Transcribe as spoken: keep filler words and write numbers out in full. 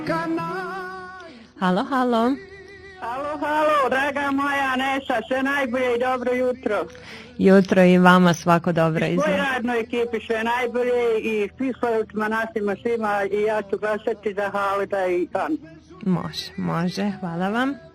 Halo, halo. Halo, halo, draga moja Nesa, sve najbolje i dobro jutro. Jutro i vama svako dobro. I svoj radnoj ekipi sve najbolje i svih slovicima nasima svima i ja ću glasati za Halida i Anu. Može, može, hvala vam.